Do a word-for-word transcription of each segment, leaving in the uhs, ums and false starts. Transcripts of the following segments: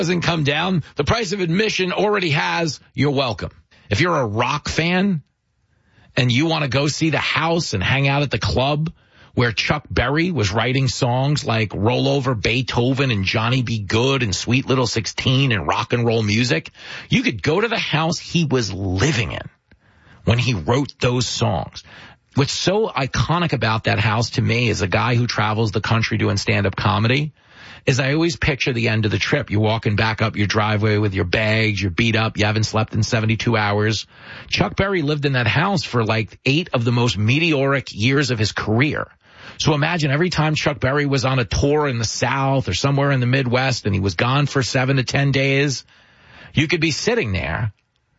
doesn't come down, the price of admission already has, you're welcome. If you're a rock fan and you want to go see the house and hang out at the club where Chuck Berry was writing songs like Roll Over Beethoven and Johnny Be Good and Sweet Little sixteen and rock and roll music, you could go to the house he was living in when he wrote those songs. What's so iconic about that house to me as a guy who travels the country doing stand-up comedy is I always picture the end of the trip. You're walking back up your driveway with your bags, you're beat up, you haven't slept in seventy-two hours. Chuck Berry lived in that house for like eight of the most meteoric years of his career. So imagine every time Chuck Berry was on a tour in the South or somewhere in the Midwest and he was gone for seven to ten days, you could be sitting there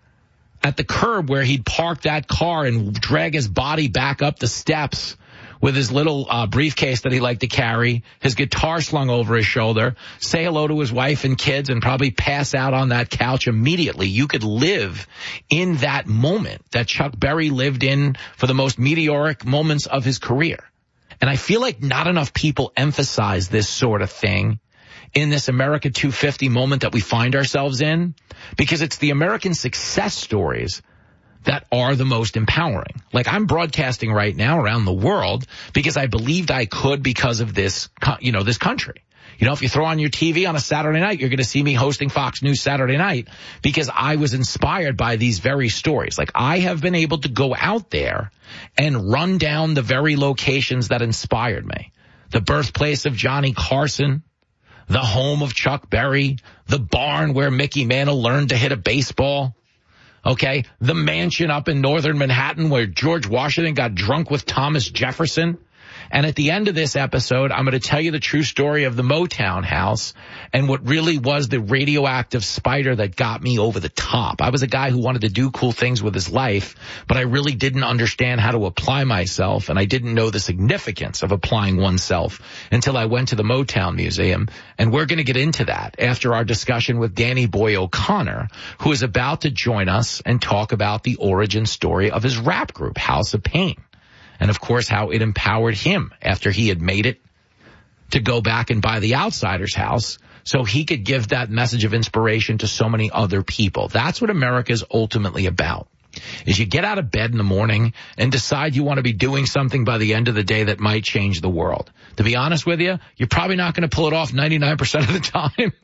at the curb where he'd park that car and drag his body back up the steps with his little uh, briefcase that he liked to carry, his guitar slung over his shoulder, say hello to his wife and kids, and probably pass out on that couch immediately. You could live in that moment that Chuck Berry lived in for the most meteoric moments of his career. And I feel like not enough people emphasize this sort of thing in this America two fifty moment that we find ourselves in, because it's the American success stories that are the most empowering. Like, I'm broadcasting right now around the world because I believed I could because of this, you know, this country. You know, if you throw on your T V on a Saturday night, you're going to see me hosting Fox News Saturday night because I was inspired by these very stories. Like, I have been able to go out there and run down the very locations that inspired me. The birthplace of Johnny Carson, the home of Chuck Berry, the barn where Mickey Mantle learned to hit a baseball. Okay, the mansion up in northern Manhattan where George Washington got drunk with Thomas Jefferson. And at the end of this episode, I'm going to tell you the true story of the Motown house and what really was the radioactive spider that got me over the top. I was a guy who wanted to do cool things with his life, but I really didn't understand how to apply myself, and I didn't know the significance of applying oneself until I went to the Motown Museum. And we're going to get into that after our discussion with Danny Boy O'Connor, who is about to join us and talk about the origin story of his rap group, House of Pain. And, of course, how it empowered him after he had made it to go back and buy the Outsider's house so he could give that message of inspiration to so many other people. That's what America is ultimately about, is you get out of bed in the morning and decide you want to be doing something by the end of the day that might change the world. To be honest with you, you're probably not going to pull it off ninety-nine percent of the time.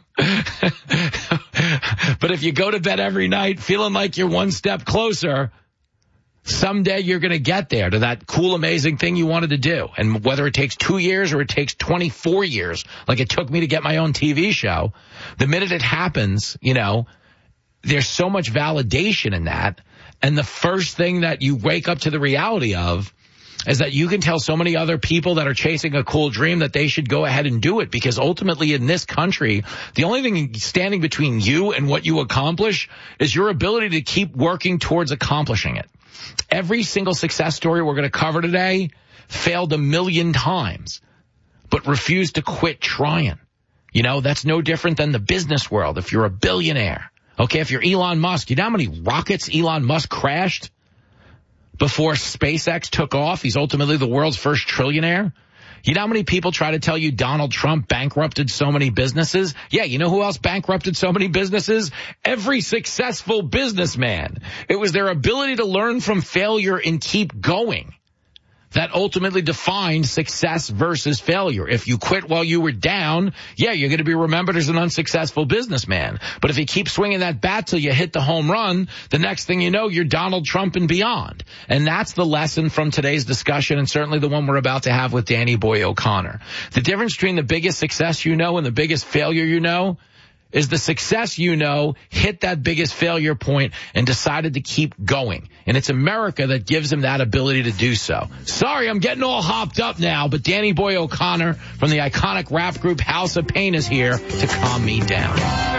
But if you go to bed every night feeling like you're one step closer, someday you're going to get there to that cool, amazing thing you wanted to do. And whether it takes two years or it takes twenty-four years, like it took me to get my own T V show, the minute it happens, you know, there's so much validation in that. And the first thing that you wake up to the reality of is that you can tell so many other people that are chasing a cool dream that they should go ahead and do it, because ultimately in this country, the only thing standing between you and what you accomplish is your ability to keep working towards accomplishing it. Every single success story we're going to cover today failed a million times, but refused to quit trying. You know, that's no different than the business world. If you're a billionaire, okay, if you're Elon Musk, you know how many rockets Elon Musk crashed before SpaceX took off? He's ultimately the world's first trillionaire. You know how many people try to tell you Donald Trump bankrupted so many businesses? Yeah, you know who else bankrupted so many businesses? Every successful businessman. It was their ability to learn from failure and keep going that ultimately defined success versus failure. If you quit while you were down, yeah, you're going to be remembered as an unsuccessful businessman. But if you keep swinging that bat till you hit the home run, the next thing you know, you're Donald Trump and beyond. And that's the lesson from today's discussion, and certainly the one we're about to have with Danny Boy O'Connor. The difference between the biggest success you know and the biggest failure you know is the success you know hit that biggest failure point and decided to keep going. And it's America that gives him that ability to do so. Sorry, I'm getting all hopped up now, but Danny Boy O'Connor from the iconic rap group House of Pain is here to calm me down.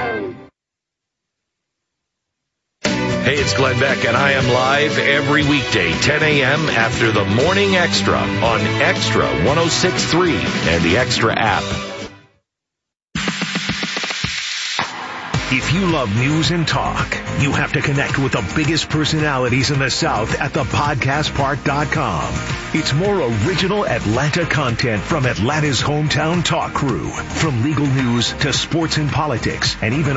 Hey, it's Glenn Beck, and I am live every weekday, ten a.m. after the Morning Extra on Extra one oh six point three and the Extra app. If you love news and talk, you have to connect with the biggest personalities in the South at the podcast part dot com. It's more original Atlanta content from Atlanta's hometown talk crew. From legal news to sports and politics, and even